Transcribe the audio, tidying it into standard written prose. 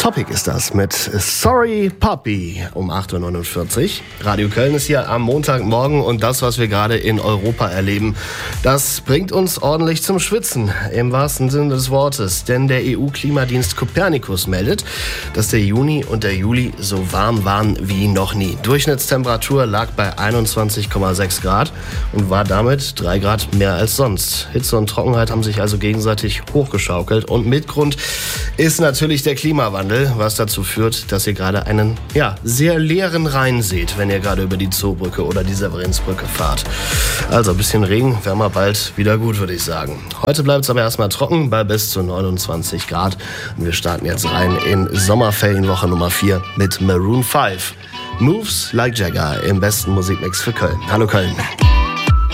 Topic ist das mit Sorry Puppy um 8.49 Uhr. Radio Köln ist hier am Montagmorgen und das, was wir gerade in Europa erleben, das bringt uns ordentlich zum Schwitzen, im wahrsten Sinne des Wortes. Denn der EU-Klimadienst Copernicus meldet, dass der Juni und der Juli so warm waren wie noch nie. Durchschnittstemperatur lag bei 21,6 Grad und war damit 3 Grad mehr als sonst. Hitze und Trockenheit haben sich also gegenseitig hochgeschaukelt und Mitgrund ist natürlich der Klimawandel, was dazu führt, dass ihr gerade einen sehr leeren Rhein seht, wenn ihr gerade über die Zoobrücke oder die Severinsbrücke fahrt. Also ein bisschen Regen wäre mal bald wieder gut, würde ich sagen. Heute bleibt es aber erstmal trocken bei bis zu 29 Grad. Und wir starten jetzt rein in Sommerferienwoche Nummer 4 mit Maroon 5. Moves like Jagger im besten Musikmix für Köln. Hallo Köln.